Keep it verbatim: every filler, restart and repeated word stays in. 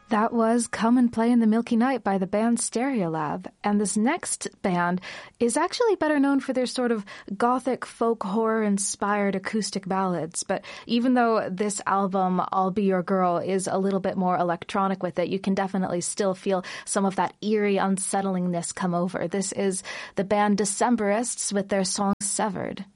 That was Come and Play in the Milky Night by the band Stereolab. And this next band is actually better known for their sort of gothic folk horror-inspired acoustic ballads. But even though this album, I'll Be Your Girl, is a little bit more electronic with it, you can definitely still feel some of that eerie unsettlingness come over. This is the band Decemberists with their song Severed.